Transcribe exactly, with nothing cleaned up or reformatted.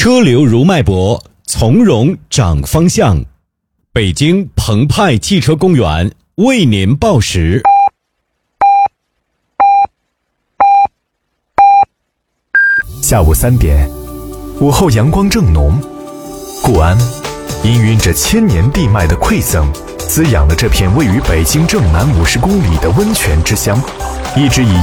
车流如脉搏，从容掌方向。北京澎湃汽车公园为您报时。 下午三点，午后阳光正浓，固安氤氲着千年地脉的馈赠，滋养了这片位于北京正南五十公里的温泉之乡，一直以